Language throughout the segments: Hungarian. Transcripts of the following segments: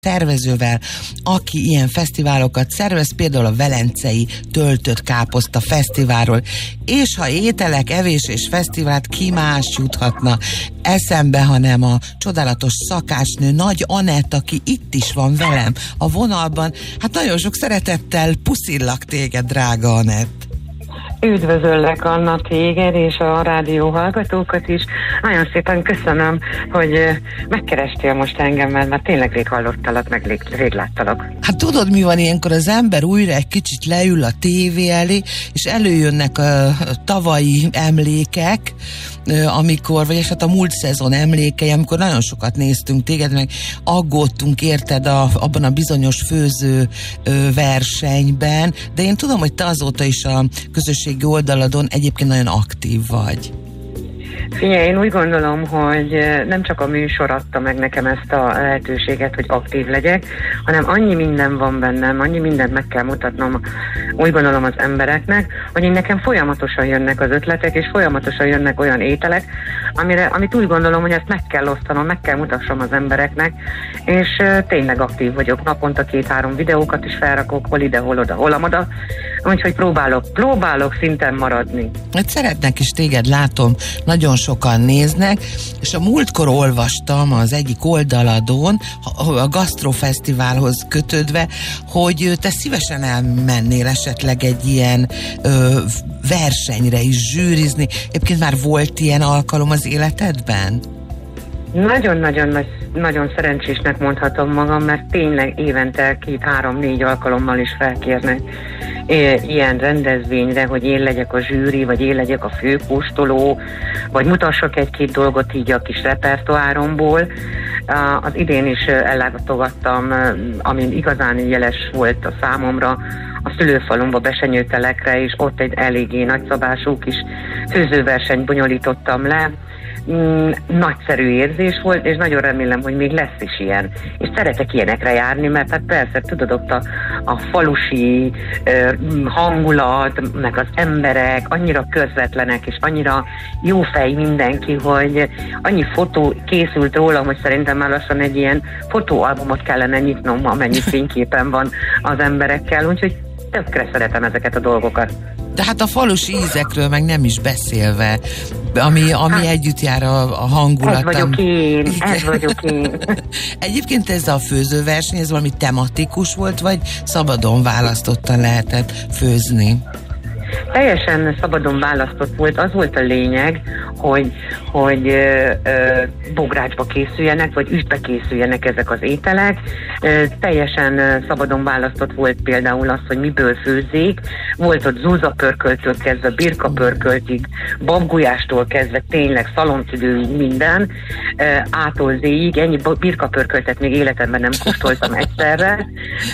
szervezővel, aki ilyen fesztiválokat szervez, például a Velencei Töltött Káposzta Fesztiválról. És ha ételek, evés és fesztivált, ki más juthatna eszembe, hanem a csodálatos szakásnő Nagy Anett, aki itt is van velem a vonalban. Hát nagyon sok szeretettel puszillak téged, drága Anett. Üdvözöllek, Anna, téged és a rádió hallgatókat is. Nagyon szépen köszönöm, hogy megkerestél most engem, mert tényleg rég hallottalak, meg rég láttalak. Hát tudod, mi van ilyenkor? Az ember újra egy kicsit leül a tévé elé, és előjönnek a tavalyi emlékek, amikor, vagyis hát a múlt szezon emlékei, amikor nagyon sokat néztünk téged, meg aggódtunk érted abban a bizonyos főző versenyben, de én tudom, hogy te azóta is a közösségi oldaladon egyébként nagyon aktív vagy. Figyelj, én úgy gondolom, hogy nem csak a műsor adta meg nekem ezt a lehetőséget, hogy aktív legyek, hanem annyi minden van bennem, annyi mindent meg kell mutatnom, úgy gondolom, az embereknek, hogy én nekem folyamatosan jönnek az ötletek, és folyamatosan jönnek olyan ételek, amit úgy gondolom, hogy ezt meg kell osztanom, meg kell mutassam az embereknek, és tényleg aktív vagyok. Naponta 2-3 videókat is felrakok, hol ide, hol oda, hol amoda, úgyhogy próbálok szinten maradni. Hát szeretnek is téged, látom, nagyon sokan néznek, és a múltkor olvastam az egyik oldaladon, a Gasztrofesztiválhoz kötődve, hogy te szívesen elmennél esetleg egy ilyen versenyre is zsűrizni. Egyébként már volt ilyen alkalom az életedben? Nagyon szerencsésnek mondhatom magam, mert tényleg évente 2-3-4 alkalommal is felkérnek ilyen rendezvényre, hogy én legyek a zsűri, vagy én legyek a főkóstoló, vagy mutassak egy-két dolgot így a kis repertoáromból. Az idén is ellátogattam, ami igazán jeles volt a számomra, a szülőfalumba, Besenyőtelekre, és ott egy eléggé nagyszabású kis főzőversenyt bonyolítottam le. Nagyszerű érzés volt, és nagyon remélem, hogy még lesz is ilyen. És szeretek ilyenekre járni, mert hát persze, tudod, ott a falusi hangulat, meg az emberek annyira közvetlenek, és annyira jó fej mindenki, hogy annyi fotó készült rólam, hogy szerintem már lassan egy ilyen fotóalbumot kellene nyitnom, amennyi fényképen van az emberekkel, úgyhogy tökre szeretem ezeket a dolgokat. De hát a falusi ízekről meg nem is beszélve, ami együtt jár a hangulatom. Ez vagyok én. Egyébként ez a főzőverseny, ez valami tematikus volt, vagy szabadon választottan lehetett főzni? Teljesen szabadon választott volt, az volt a lényeg, hogy bográcsba készüljenek, vagy üstbe készüljenek ezek az ételek. Teljesen szabadon választott volt például az, hogy miből főzzék. Volt ott zúzapörköltől kezdve, birkapörköltig, babgulyástól kezdve, tényleg szaloncüdő minden, ától zéig. Ennyi birkapörköltet még életemben nem kóstoltam egyszerre,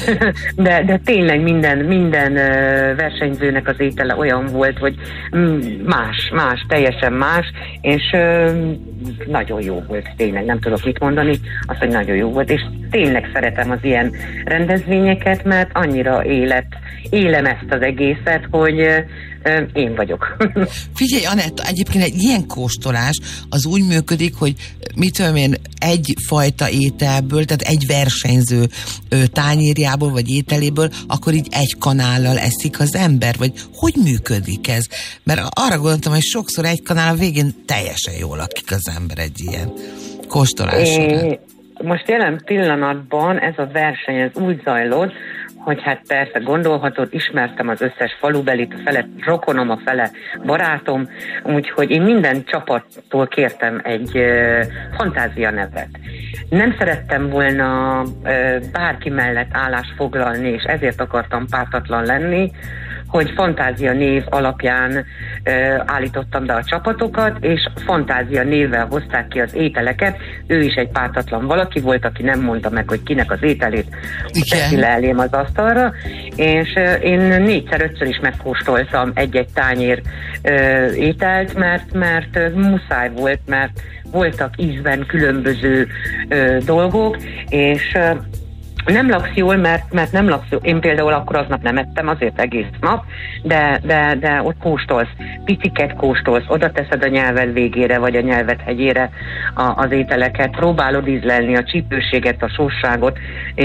de tényleg minden versenyzőnek az étele olyan volt, hogy más, teljesen más, és nagyon jó volt, tényleg, nem tudok mit mondani, azt, hogy nagyon jó volt, és tényleg szeretem az ilyen rendezvényeket, mert annyira élem ezt az egészet, hogy én vagyok. Figyelj, Anett, egyébként egy ilyen kóstolás az úgy működik, hogy mit tudom én, egyfajta ételből, tehát egy versenyző tányérjából vagy ételéből, akkor így egy kanállal eszik az ember, vagy hogy működik ez? Mert arra gondoltam, hogy sokszor egy kanál a végén teljesen jól lakik az ember egy ilyen kóstolás során. Most jelen pillanatban ez a verseny ez úgy zajlott, hogy hát persze gondolhatod, ismertem az összes falubelit, a fele rokonom, a fele barátom, úgyhogy én minden csapattól kértem egy fantázia nevet. Nem szerettem volna bárki mellett állást foglalni, és ezért akartam pártatlan lenni, hogy fantázia név alapján állítottam be a csapatokat, és fantázia névvel hozták ki az ételeket. Ő is egy pártatlan valaki volt, aki nem mondta meg, hogy kinek az ételét teszi le elém az asztalra, és én 4-5-ször is megkóstoltam egy-egy tányér ételt, mert muszáj volt, mert voltak ízben különböző dolgok, és nem laksz jól, mert nem laksz jól. Én például akkor aznap nem ettem, azért egész nap, de ott kóstolsz, piciket kóstolsz, oda teszed a nyelved végére, vagy a nyelved hegyére az ételeket, próbálod ízlelni a csípőséget, a sósságot,